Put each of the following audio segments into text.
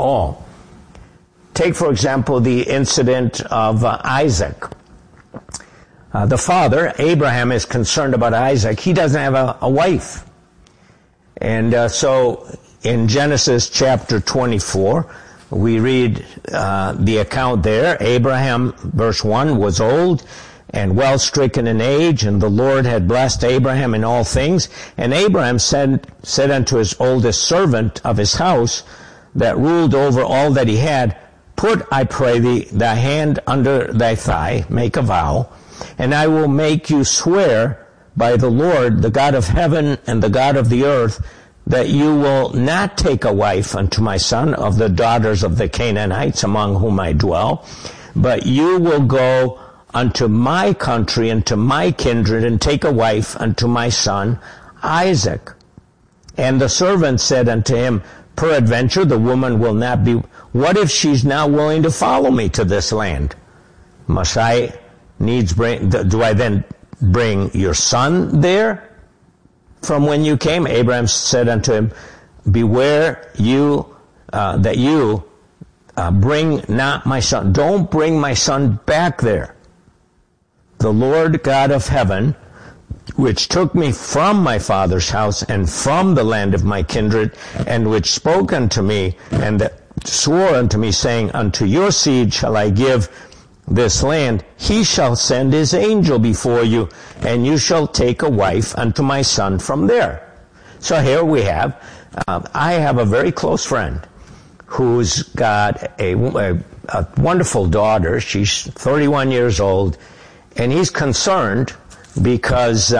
all. Take, for example, the incident of Isaac. The father, Abraham, is concerned about Isaac. He doesn't have a wife. And so in Genesis chapter 24, we read the account there. Abraham, verse 1, was old and well stricken in age, and the Lord had blessed Abraham in all things. And Abraham said unto his oldest servant of his house that ruled over all that he had, Put, I pray thee, thy hand under thy thigh, make a vow, and I will make you swear by the Lord, the God of heaven and the God of the earth, that you will not take a wife unto my son of the daughters of the Canaanites among whom I dwell, but you will go unto my country and to my kindred and take a wife unto my son Isaac. And the servant said unto him, Peradventure the woman will not be, what if she's now willing to follow me to this land? Must I needs bring, do I then bring your son there from when you came? Abraham said unto him, Beware you, that you bring not my son. Don't bring my son back there. The Lord God of heaven, which took me from my father's house and from the land of my kindred, and which spoke unto me, and that swore unto me, saying, Unto your seed shall I give this land, he shall send his angel before you, and you shall take a wife unto my son from there. So here we have, I have a very close friend who's got a wonderful daughter. She's 31 years old, and he's concerned because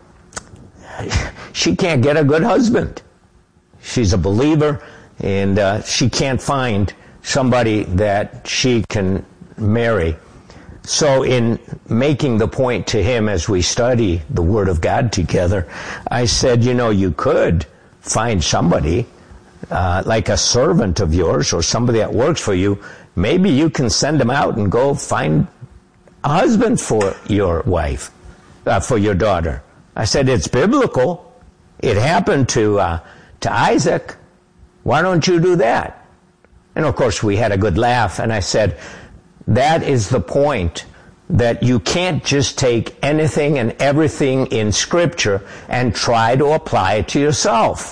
she can't get a good husband. She's a believer, and she can't find somebody that she can marry. So in making the point to him as we study the Word of God together, I said, you could find somebody like a servant of yours or somebody that works for you. Maybe you can send them out and go find a husband for your wife, for your daughter. I said, it's biblical. It happened to Isaac. Why don't you do that? And of course we had a good laugh, and I said, that is the point, that you can't just take anything and everything in Scripture and try to apply it to yourself.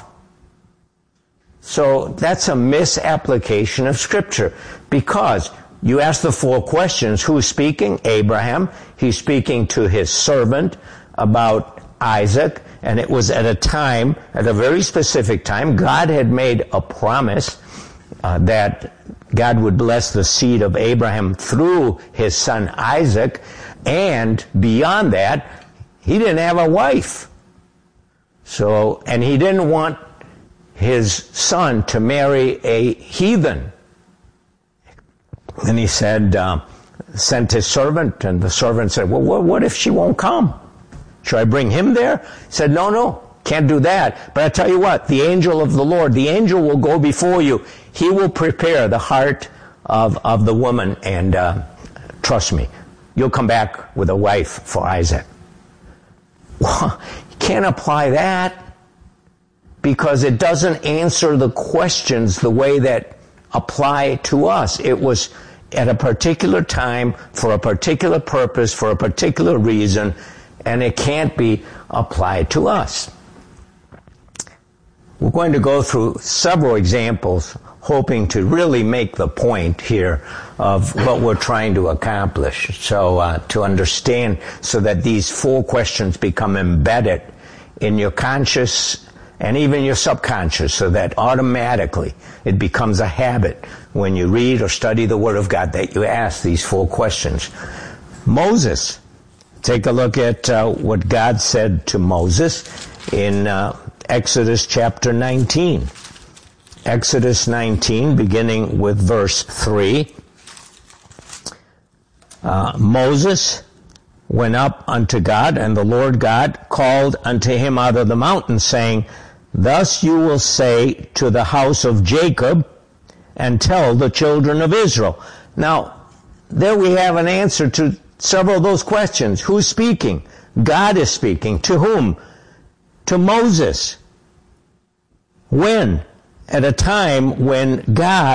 So that's a misapplication of Scripture, because you ask the 4 questions. Who's speaking? Abraham. He's speaking to his servant about Isaac, and it was at a very specific time. God had made a promise that God would bless the seed of Abraham through his son Isaac, and beyond that, he didn't have a wife. So, and he didn't want his son to marry a heathen. And he said, sent his servant, and the servant said, well, what if she won't come? Should I bring him there? He said, no, can't do that. But I tell you what, the angel of the Lord, the angel will go before you. He will prepare the heart of the woman, and trust me, you'll come back with a wife for Isaac. Well, you can't apply that because it doesn't answer the questions the way that apply to us. It was at a particular time, for a particular purpose, for a particular reason, and it can't be applied to us. We're going to go through several examples, hoping to really make the point here of what we're trying to accomplish. So to understand, so that these 4 questions become embedded in your conscious and even your subconscious, so that automatically it becomes a habit when you read or study the Word of God that you ask these 4 questions. Moses. Take a look at what God said to Moses in Exodus chapter 19. Exodus 19, beginning with verse 3. Moses went up unto God, and the Lord God called unto him out of the mountain, saying, Thus you will say to the house of Jacob, and tell the children of Israel. Now, there we have an answer to several of those questions. Who's speaking? God is speaking. To whom? To Moses. When? At a time when God